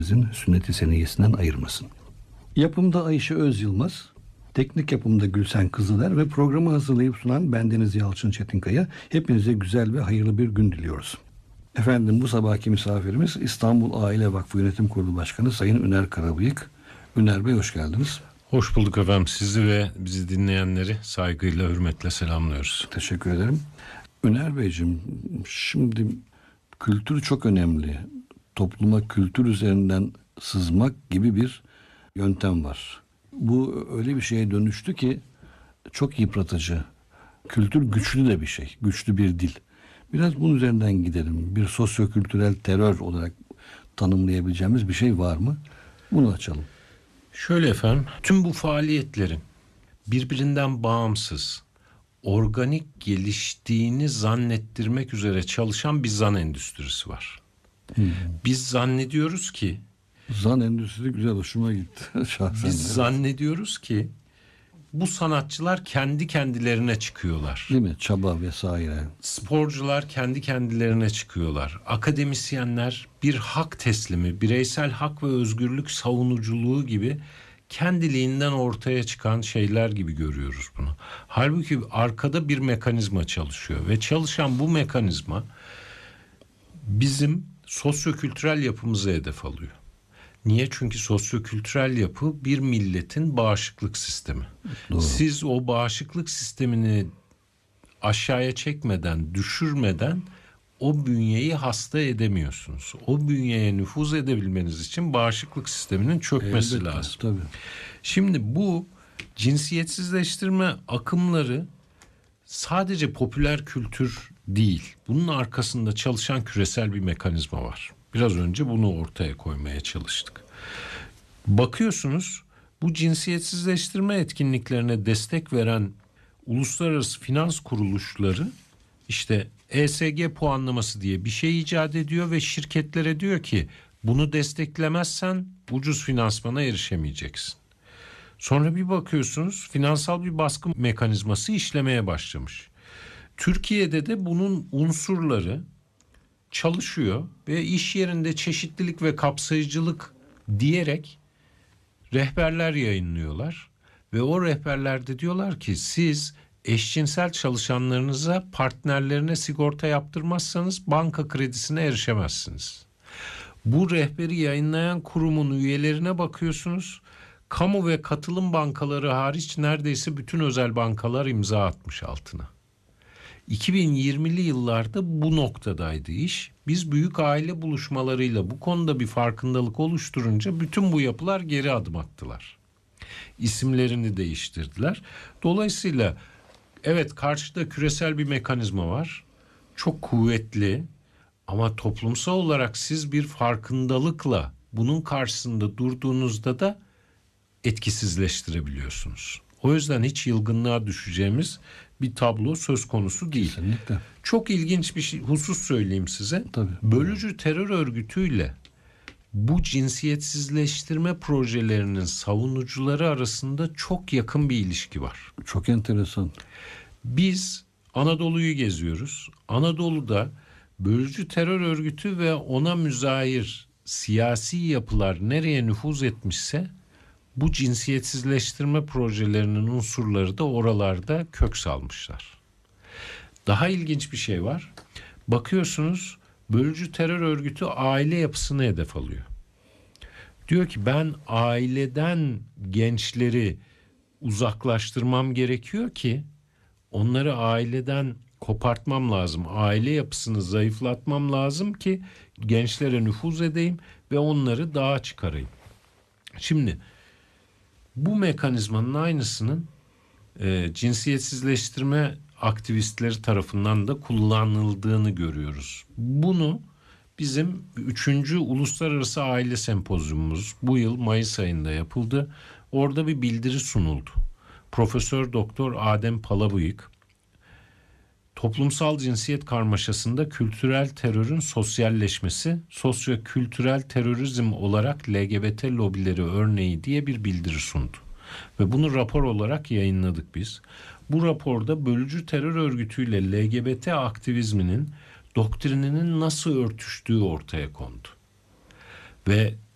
Sünnet-i seniyesinden ayırmasın. Yapımda Ayşe Öz Yılmaz, teknik yapımda Gülsen Kızıler ve programı hazırlayıp sunan bendeniz Yalçın Çetinkaya. Hepinize güzel ve hayırlı bir gün diliyoruz. Efendim, bu sabahki misafirimiz İstanbul Aile Vakfı Yönetim Kurulu Başkanı Sayın Üner Karabıyık. Üner Bey, hoş geldiniz. Hoş bulduk efendim. Sizi ve bizi dinleyenleri saygıyla, hürmetle selamlıyoruz. Teşekkür ederim. Üner Beyciğim, şimdi kültür çok önemli. Topluma kültür üzerinden sızmak gibi bir yöntem var. Bu öyle bir şeye dönüştü ki çok yıpratıcı. Kültür güçlü de bir şey, güçlü bir dil. Biraz bunun üzerinden gidelim. Bir sosyokültürel terör olarak tanımlayabileceğimiz bir şey var mı? Bunu açalım. Şöyle efendim, tüm bu faaliyetlerin birbirinden bağımsız, organik geliştiğini zannettirmek üzere çalışan bir zan endüstrisi var. Biz zannediyoruz ki... Zan endüstrisi güzel, hoşuma gitti. Şahsen. Biz zannediyoruz ki bu sanatçılar kendi kendilerine çıkıyorlar. Değil mi? Çaba vesaire. Sporcular kendi kendilerine çıkıyorlar. Akademisyenler bir hak teslimi, bireysel hak ve özgürlük savunuculuğu gibi kendiliğinden ortaya çıkan şeyler gibi görüyoruz bunu. Halbuki arkada bir mekanizma çalışıyor ve çalışan bu mekanizma bizim sosyokültürel yapımızı hedef alıyor. Niye? Çünkü sosyokültürel yapı bir milletin bağışıklık sistemi. Doğru. Siz o bağışıklık sistemini aşağıya çekmeden, düşürmeden o bünyeyi hasta edemiyorsunuz. O bünyeye nüfuz edebilmeniz için bağışıklık sisteminin çökmesi Elbette, lazım. tabii. Şimdi bu cinsiyetsizleştirme akımları sadece popüler kültür değil. Bunun arkasında çalışan küresel bir mekanizma var. Biraz önce bunu ortaya koymaya çalıştık. Bakıyorsunuz, bu cinsiyetsizleştirme etkinliklerine destek veren uluslararası finans kuruluşları işte ESG puanlaması diye bir şey icat ediyor ve şirketlere diyor ki bunu desteklemezsen ucuz finansmana erişemeyeceksin. Sonra bir bakıyorsunuz, finansal bir baskı mekanizması işlemeye başlamış. Türkiye'de de bunun unsurları çalışıyor ve iş yerinde çeşitlilik ve kapsayıcılık diyerek rehberler yayınlıyorlar ve o rehberlerde diyorlar ki siz eşcinsel çalışanlarınıza, partnerlerine sigorta yaptırmazsanız banka kredisine erişemezsiniz. Bu rehberi yayınlayan kurumun üyelerine bakıyorsunuz, kamu ve katılım bankaları hariç neredeyse bütün özel bankalar imza atmış altına. 2020'li yıllarda bu noktadaydı iş. Biz büyük aile buluşmalarıyla bu konuda bir farkındalık oluşturunca bütün bu yapılar geri adım attılar. İsimlerini değiştirdiler. Dolayısıyla evet, karşıda küresel bir mekanizma var. Çok kuvvetli ama toplumsal olarak siz bir farkındalıkla bunun karşısında durduğunuzda da etkisizleştirebiliyorsunuz. O yüzden hiç yılgınlığa düşeceğimiz bir tablo söz konusu değil. Kesinlikle. Çok ilginç bir husus söyleyeyim size. Tabii. Bölücü terör örgütüyle bu cinsiyetsizleştirme projelerinin savunucuları arasında çok yakın bir ilişki var. Çok enteresan. Biz Anadolu'yu geziyoruz. Anadolu'da bölücü terör örgütü ve ona müzahir siyasi yapılar nereye nüfuz etmişse bu cinsiyetsizleştirme projelerinin unsurları da oralarda kök salmışlar. Daha ilginç bir şey var. Bakıyorsunuz, bölücü terör örgütü aile yapısını hedef alıyor. Diyor ki ben aileden gençleri uzaklaştırmam gerekiyor ki onları aileden kopartmam lazım. Aile yapısını zayıflatmam lazım ki gençlere nüfuz edeyim ve onları dağa çıkarayım. Şimdi bu mekanizmanın aynısının cinsiyetsizleştirme aktivistleri tarafından da kullanıldığını görüyoruz. Bunu bizim 3. Uluslararası Aile Sempozyumumuz bu yıl Mayıs ayında yapıldı. Orada bir bildiri sunuldu. Profesör Doktor Adem Palabıyık, toplumsal cinsiyet karmaşasında kültürel terörün sosyalleşmesi, sosyo-kültürel terörizm olarak LGBT lobileri örneği diye bir bildiri sundu. Ve bunu rapor olarak yayınladık biz. Bu raporda bölücü terör örgütüyle LGBT aktivizminin doktrininin nasıl örtüştüğü ortaya kondu. Ve